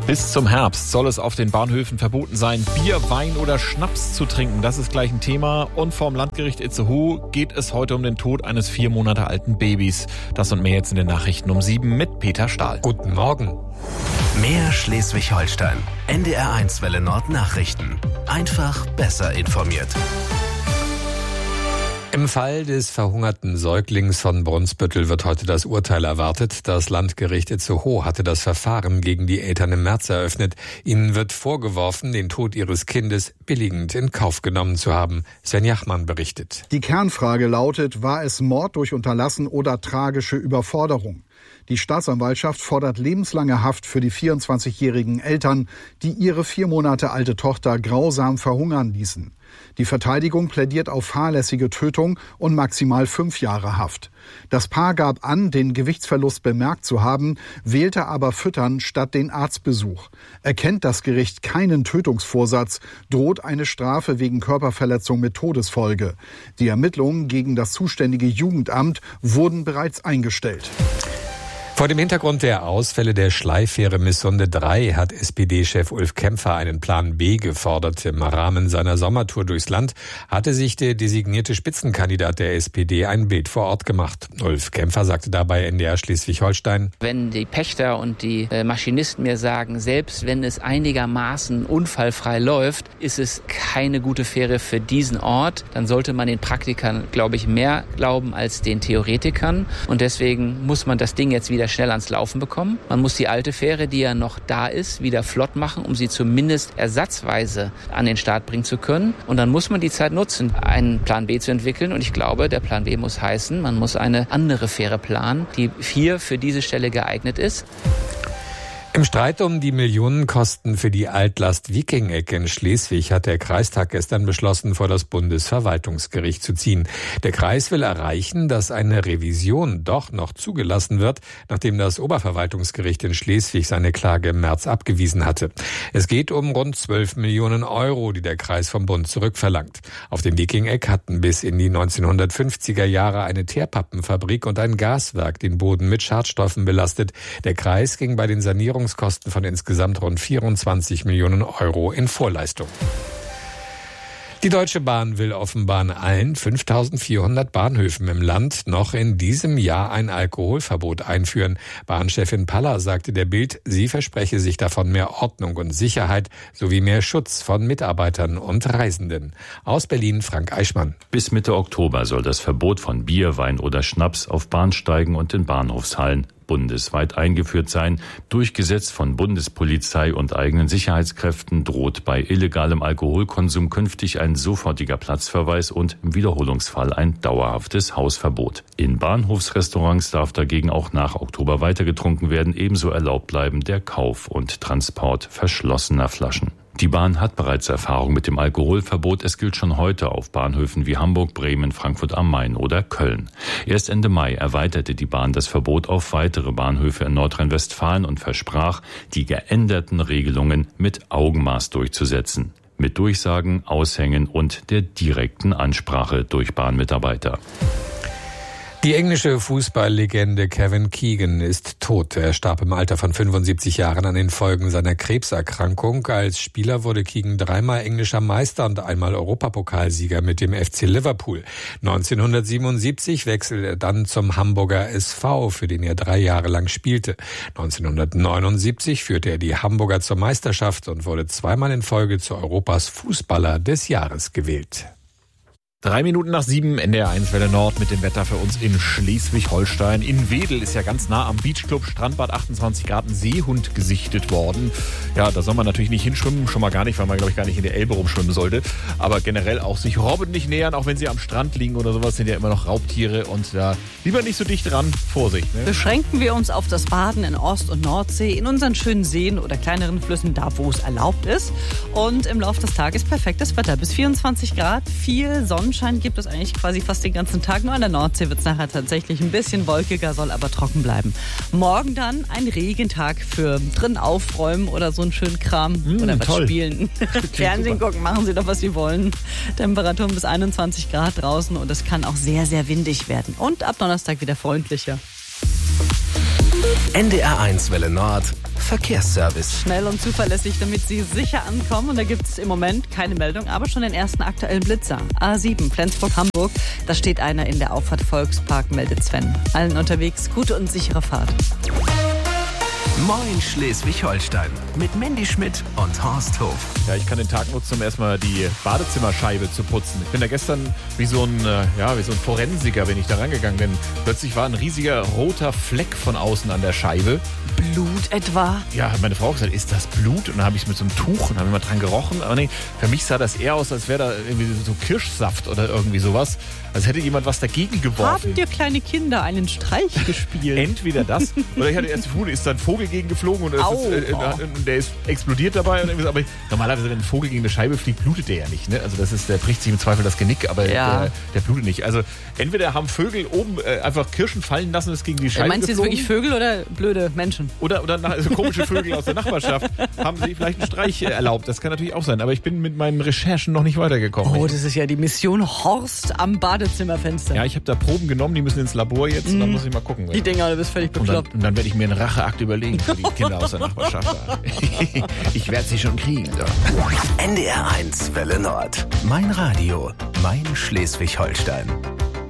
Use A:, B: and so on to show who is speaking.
A: Bis zum Herbst soll es auf den Bahnhöfen verboten sein, Bier, Wein oder Schnaps zu trinken. Das ist gleich ein Thema. Und vom Landgericht Itzehoe geht es heute um den Tod eines 4 Monate alten Babys. Das und mehr jetzt in den Nachrichten um 7 mit Peter Stahl.
B: Guten Morgen.
C: Mehr Schleswig-Holstein. NDR1 Welle Nord Nachrichten. Einfach besser informiert.
B: Im Fall des verhungerten Säuglings von Brunsbüttel wird heute das Urteil erwartet. Das Landgericht Itzehoe hatte das Verfahren gegen die Eltern im März eröffnet. Ihnen wird vorgeworfen, den Tod ihres Kindes billigend in Kauf genommen zu haben. Sven Jachmann berichtet.
D: Die Kernfrage lautet, war es Mord durch Unterlassen oder tragische Überforderung? Die Staatsanwaltschaft fordert lebenslange Haft für die 24-jährigen Eltern, die ihre 4 Monate alte Tochter grausam verhungern ließen. Die Verteidigung plädiert auf fahrlässige Tötung und maximal 5 Jahre Haft. Das Paar gab an, den Gewichtsverlust bemerkt zu haben, wählte aber Füttern statt den Arztbesuch. Erkennt das Gericht keinen Tötungsvorsatz, droht eine Strafe wegen Körperverletzung mit Todesfolge. Die Ermittlungen gegen das zuständige Jugendamt wurden bereits eingestellt.
B: Vor dem Hintergrund der Ausfälle der Schleifähre Missunde 3 hat SPD-Chef Ulf Kämpfer einen Plan B gefordert. Im Rahmen seiner Sommertour durchs Land hatte sich der designierte Spitzenkandidat der SPD ein Bild vor Ort gemacht. Ulf Kämpfer sagte dabei NDR Schleswig-Holstein:
E: Wenn die Pächter und die Maschinisten mir sagen, selbst wenn es einigermaßen unfallfrei läuft, ist es keine gute Fähre für diesen Ort, dann sollte man den Praktikern, glaube ich, mehr glauben als den Theoretikern. Und deswegen muss man das Ding jetzt wieder schnell ans Laufen bekommen. Man muss die alte Fähre, die ja noch da ist, wieder flott machen, um sie zumindest ersatzweise an den Start bringen zu können. Und dann muss man die Zeit nutzen, einen Plan B zu entwickeln. Und ich glaube, der Plan B muss heißen, man muss eine andere Fähre planen, die hier für diese Stelle geeignet ist.
B: Im Streit um die Millionenkosten für die Altlast Wiking-Eck in Schleswig hat der Kreistag gestern beschlossen, vor das Bundesverwaltungsgericht zu ziehen. Der Kreis will erreichen, dass eine Revision doch noch zugelassen wird, nachdem das Oberverwaltungsgericht in Schleswig seine Klage im März abgewiesen hatte. Es geht um rund 12 Millionen Euro, die der Kreis vom Bund zurückverlangt. Auf dem Wiking-Eck hatten bis in die 1950er Jahre eine Teerpappenfabrik und ein Gaswerk den Boden mit Schadstoffen belastet. Der Kreis ging bei den Sanierungskosten von insgesamt rund 24 Millionen Euro in Vorleistung. Die Deutsche Bahn will offenbar an allen 5.400 Bahnhöfen im Land noch in diesem Jahr ein Alkoholverbot einführen. Bahnchefin Paller sagte der Bild, sie verspreche sich davon mehr Ordnung und Sicherheit sowie mehr Schutz von Mitarbeitern und Reisenden. Aus Berlin Frank Eichmann.
F: Bis Mitte Oktober soll das Verbot von Bier, Wein oder Schnaps auf Bahnsteigen und in Bahnhofshallen bundesweit eingeführt sein. Durchgesetzt von Bundespolizei und eigenen Sicherheitskräften droht bei illegalem Alkoholkonsum künftig ein sofortiger Platzverweis und im Wiederholungsfall ein dauerhaftes Hausverbot. In Bahnhofsrestaurants darf dagegen auch nach Oktober weiter getrunken werden. Ebenso erlaubt bleiben der Kauf und Transport verschlossener Flaschen. Die Bahn hat bereits Erfahrung mit dem Alkoholverbot. Es gilt schon heute auf Bahnhöfen wie Hamburg, Bremen, Frankfurt am Main oder Köln. Erst Ende Mai erweiterte die Bahn das Verbot auf weitere Bahnhöfe in Nordrhein-Westfalen und versprach, die geänderten Regelungen mit Augenmaß durchzusetzen. Mit Durchsagen, Aushängen und der direkten Ansprache durch Bahnmitarbeiter.
B: Die englische Fußballlegende Kevin Keegan ist tot. Er starb im Alter von 75 Jahren an den Folgen seiner Krebserkrankung. Als Spieler wurde Keegan 3-mal englischer Meister und einmal Europapokalsieger mit dem FC Liverpool. 1977 wechselte er dann zum Hamburger SV, für den er 3 Jahre lang spielte. 1979 führte er die Hamburger zur Meisterschaft und wurde 2-mal in Folge zu Europas Fußballer des Jahres gewählt.
A: 3 Minuten nach 7, NDR1 Welle Nord mit dem Wetter für uns in Schleswig-Holstein. In Wedel ist ja ganz nah am Beachclub Strandbad 28 Grad ein Seehund gesichtet worden. Ja, da soll man natürlich nicht hinschwimmen, schon mal gar nicht, weil man, glaube ich, gar nicht in der Elbe rumschwimmen sollte. Aber generell auch sich Robben nicht nähern, auch wenn sie am Strand liegen oder sowas, sind ja immer noch Raubtiere. Und da lieber nicht so dicht dran, Vorsicht. Ne?
G: Beschränken wir uns auf das Baden in Ost- und Nordsee, in unseren schönen Seen oder kleineren Flüssen, da wo es erlaubt ist. Und im Laufe des Tages perfektes Wetter, bis 24 Grad, viel Sonnenschein gibt es eigentlich quasi fast den ganzen Tag. Nur an der Nordsee wird es nachher tatsächlich ein bisschen wolkiger, soll aber trocken bleiben. Morgen dann ein Regentag für drin aufräumen oder so einen schönen Kram oder was
A: toll.
G: Spielen. Fernsehen gucken, machen Sie doch, was Sie wollen. Temperaturen bis 21 Grad draußen und es kann auch sehr, sehr windig werden. Und ab Donnerstag wieder freundlicher.
C: NDR1 Welle Nord. Verkehrsservice.
G: Schnell und zuverlässig, damit Sie sicher ankommen. Und da gibt es im Moment keine Meldung, aber schon den ersten aktuellen Blitzer. A7, Flensburg-Hamburg. Da steht einer in der Auffahrt Volkspark, meldet Sven. Allen unterwegs gute und sichere Fahrt.
C: Moin Schleswig-Holstein mit Mandy Schmidt und Horst Hof.
A: Ja, ich kann den Tag nutzen, um erstmal die Badezimmerscheibe zu putzen. Ich bin da gestern wie so ein Forensiker, wenn ich da rangegangen bin. Plötzlich war ein riesiger roter Fleck von außen an der Scheibe.
G: Blut etwa?
A: Ja, hat meine Frau gesagt, ist das Blut? Und dann habe ich es mit so einem Tuch und habe immer dran gerochen. Aber nee, für mich sah das eher aus, als wäre da irgendwie so Kirschsaft oder irgendwie sowas. Als hätte jemand was dagegen geworfen.
G: Haben dir kleine Kinder einen Streich gespielt?
A: Entweder das, oder ich hatte erst die Vermutung, ist da ein Vogel gegen geflogen und der ist explodiert dabei. Aber normalerweise, wenn ein Vogel gegen eine Scheibe fliegt, blutet der ja nicht. Ne? Also der bricht sich im Zweifel das Genick, aber der blutet nicht. Also entweder haben Vögel oben einfach Kirschen fallen lassen, ist gegen die Scheibe
G: Meinst du jetzt wirklich Vögel oder blöde Menschen?
A: Oder komische Vögel aus der Nachbarschaft haben sich vielleicht einen Streich erlaubt. Das kann natürlich auch sein. Aber ich bin mit meinen Recherchen noch nicht weitergekommen.
G: Oh, das ist ja die Mission Horst am Badezimmerfenster.
A: Ja, ich habe da Proben genommen, die müssen ins Labor jetzt und dann muss ich mal gucken.
G: Die Dinger, du bist völlig bekloppt.
A: Und dann werde ich mir einen Racheakt überlegen für die Kinder aus der Nachbarschaft. Ich werde sie schon kriegen. So.
C: NDR1 Welle Nord. Mein Radio, mein Schleswig-Holstein.